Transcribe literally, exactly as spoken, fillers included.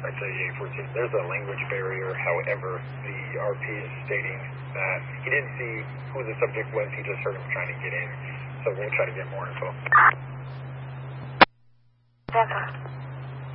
back to the A fourteen. There's a language barrier. However, the R P is stating that he didn't see who the subject was. He just heard him trying to get in. So we'll try to get more info. Denver.